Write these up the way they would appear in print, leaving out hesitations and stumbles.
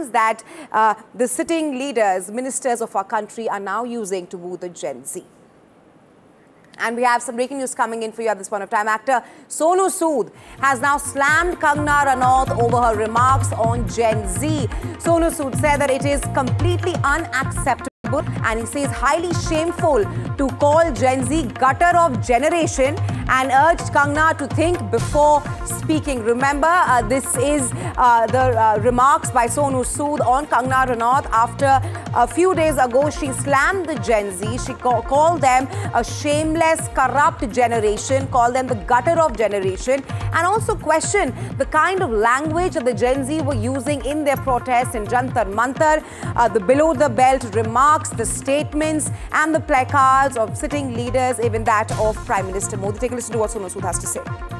slogans that the sitting leaders, ministers of our country are now using to woo the Gen Z. And we have some breaking news coming in for you at this point of time. Actor Sonu Sood has now slammed Kangana Ranaut over her remarks on Gen Z. Sonu Sood said that it is completely unacceptable and he says highly shameful to call Gen Z gutter of generation and urged Kangana to think before speaking. Remember, this is the remarks by Sonu Sood on Kangana Ranaut after a few days ago she slammed the Gen Z. She called them a shameless, corrupt generation, called them the gutter of generation, and also questioned the kind of language that the Gen Z were using in their protests in Jantar Mantar, the below the belt remarks, the statements and the placards of sitting leaders, even that of Prime Minister Modi. Take a listen to what Sonu Sood has to say.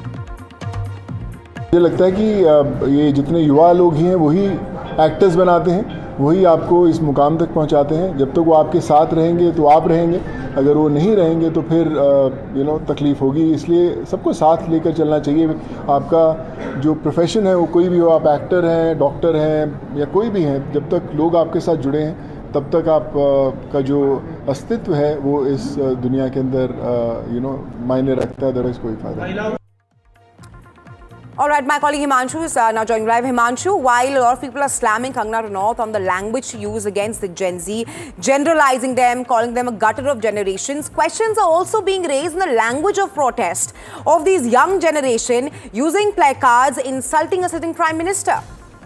मुझे लगता है कि ये जितने युवा लोग हैं वही एक्टर्स बनाते हैं, वही आपको इस मुकाम तक पहुंचाते हैं. जब तक वो आपके साथ रहेंगे तो आप रहेंगे, अगर वो नहीं रहेंगे तो फिर तकलीफ होगी. इसलिए सबको साथ लेकर चलना चाहिए. आपका जो प्रोफेशन है वो कोई भी हो, आप एक्टर हैं, डॉक्टर हैं या कोई भी हैं, जब तक लोग आपके साथ जुड़े हैं तब तक आप का जो अस्तित्व है वो इस दुनिया के अंदर मायने रखता है. अदरवाइज कोई फायदा नहीं. All right, my colleague Himanshu is now joining live. Himanshu, while a lot of people are slamming Kangana Ranaut on the language she used against the Gen Z, generalizing them, calling them a gutter of generations, questions are also being raised in the language of protest of these young generation using placards insulting a sitting Prime Minister.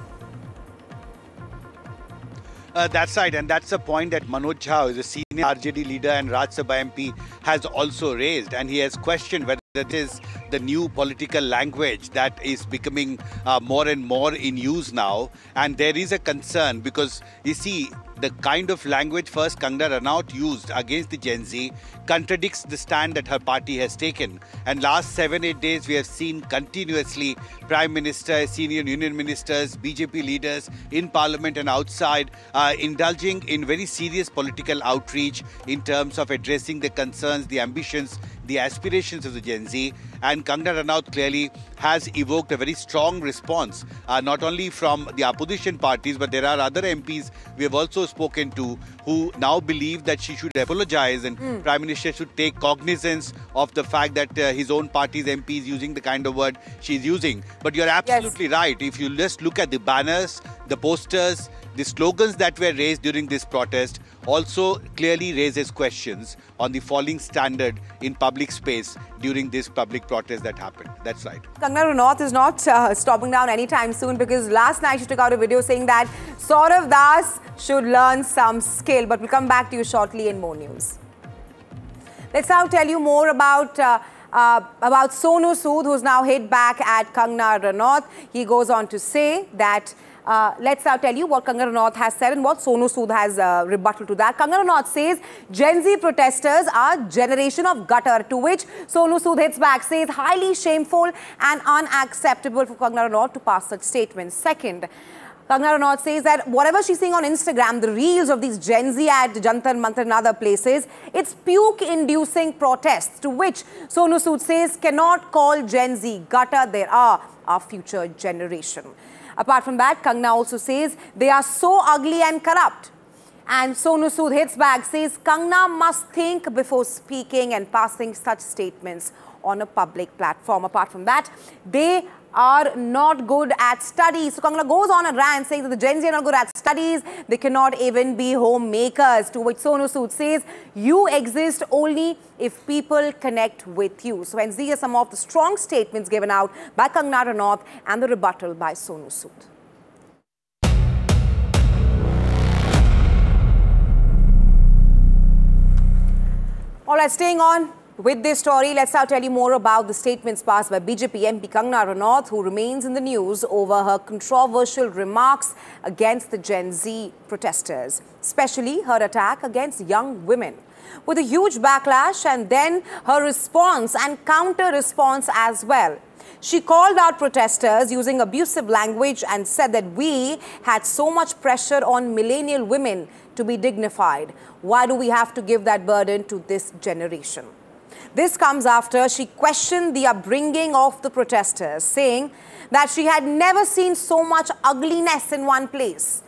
That's right, and that's a point that Manoj Jha, who is a senior RJD leader and Rajya Sabha MP, has also raised, and he has questioned whether it is the new political language that is becoming more and more in use now. And there is a concern because, you see, the kind of language first Kangana Ranaut used against the Gen Z contradicts the stand that her party has taken. And last 7-8 days, we have seen continuously Prime Minister, senior union ministers, BJP leaders in Parliament and outside indulging in very serious political outreach in terms of addressing the concerns, the ambitions, the aspirations of the Gen Z. And Kangana Ranaut clearly has evoked a very strong response, not only from the opposition parties, but there are other MPs we have also spoken to who now believe that she should apologize and Prime Minister should take cognizance of the fact that his own party's MP is using the kind of word she's using. But you're absolutely right. If you just look at the banners, the posters, the slogans that were raised during this protest also clearly raises questions on the falling standard in public space during this public protest that happened. That's right. Kangana Ranaut is not stopping down anytime soon, because last night she took out a video saying that Saurav Das should learn some skill. But we'll come back to you shortly in more news. Let's now tell you more about Sonu Sood, who's now hit back at Kangana Ranaut. He goes on to say that let's now tell you what Kangana Ranaut has said and what Sonu Sood has rebuttal to that. Kangana Ranaut says Gen Z protesters are generation of gutter, to which Sonu Sood hits back, says highly shameful and unacceptable for Kangana Ranaut to pass such statements. Second, Kangana Ranaut says that whatever she's seeing on Instagram, the reels of these Gen Z at Jantar Mantar and other places, it's puke-inducing protests, to which Sonu Sood says cannot call Gen Z gutter. They are our future generation. Apart from that, Kangana also says they are so ugly and corrupt. And Sonu Sood hits back, says Kangana must think before speaking and passing such statements on a public platform. Apart from that, they are not good at studies. So Kangana goes on a rant saying that the Gen Z are not good at studies. They cannot even be homemakers. To which Sonu Sood says, you exist only if people connect with you. So hence these are some of the strong statements given out by Kangana Ranaut and the rebuttal by Sonu Sood. All right, staying on with this story, let's now tell you more about the statements passed by BJP MP Kangana Ranaut, who remains in the news over her controversial remarks against the Gen Z protesters, especially her attack against young women. With a huge backlash and then her response and counter-response as well. She called out protesters using abusive language and said that we had so much pressure on millennial women to be dignified. Why do we have to give that burden to this generation? This comes after she questioned the upbringing of the protesters, saying that she had never seen so much ugliness in one place.